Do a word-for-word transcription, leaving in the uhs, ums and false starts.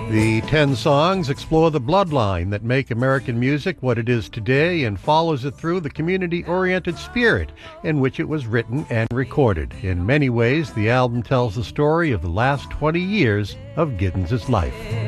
The ten songs explore the bloodline that make American music what it is today and follows it through the community-oriented spirit in which it was written and recorded. In many ways, the album tells the story of the last twenty years of Giddens' life.